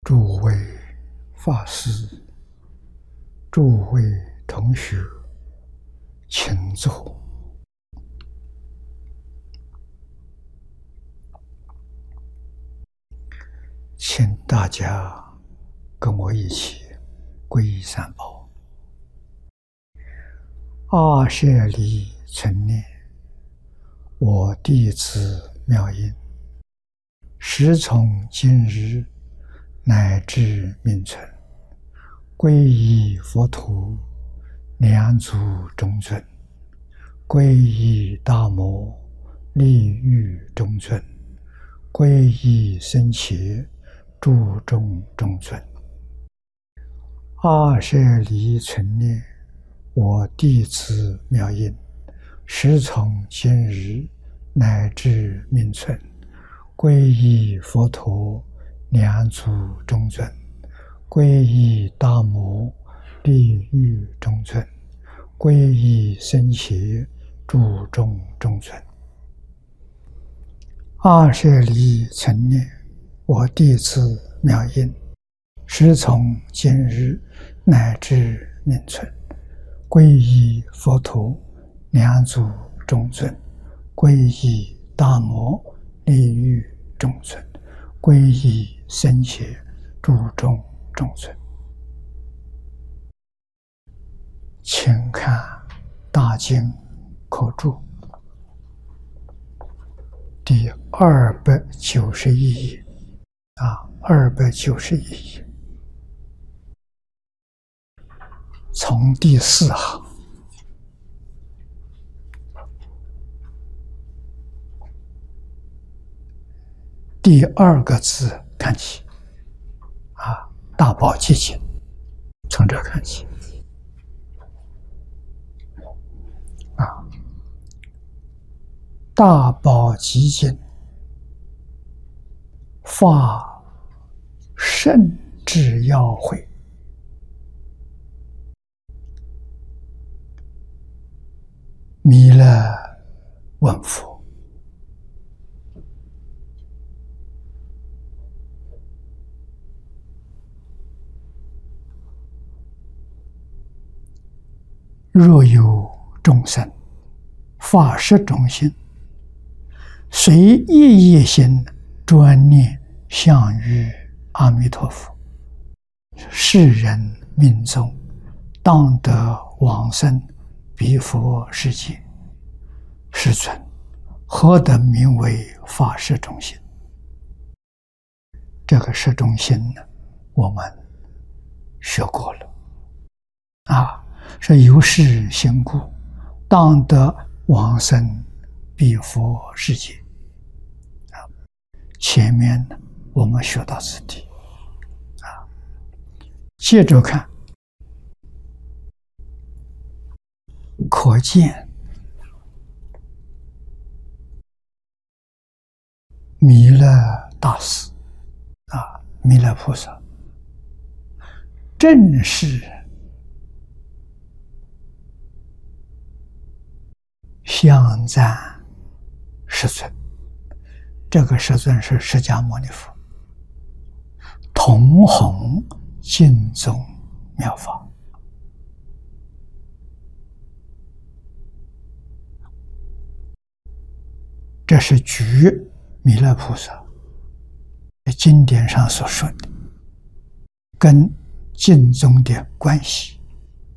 诸位法师、诸位同学，请坐。请大家跟我一起皈依三宝。阿舍离存念，我弟子妙音，时从今日乃至命存，皈依佛陀，两足中尊；皈依大摩，利欲中尊；皈依僧伽，注重中尊。阿舍离存念，我弟子妙音，时从今日乃至命存，皈依佛陀，两足中尊；皈依大摩，利欲中尊；皈依僧伽，注重中尊。阿舍离存念，我弟子妙音，时从今日乃至命存，皈依佛陀，两足中尊；皈依大摩，利欲中尊；皈依僧伽，注重中尊。请看大经课注第291页，291页，从第4行，第2个字看起，大宝积经，从这看起，大宝积经，发圣智要会，弥勒问佛：若有众生发十种心，随一业心专念向于阿弥陀佛，是人命中当得往生彼佛世界。世尊，何等名为发十种心？这个十种心呢，我们学过了，是由是行故，当得往生彼佛世界。前面呢，我们学到此地，接着看，可见弥勒大师弥勒菩萨正是香赞世尊。这个世尊是释迦牟尼佛，同弘净宗妙法。这是举弥勒菩萨在经典上所说的跟净宗的关系。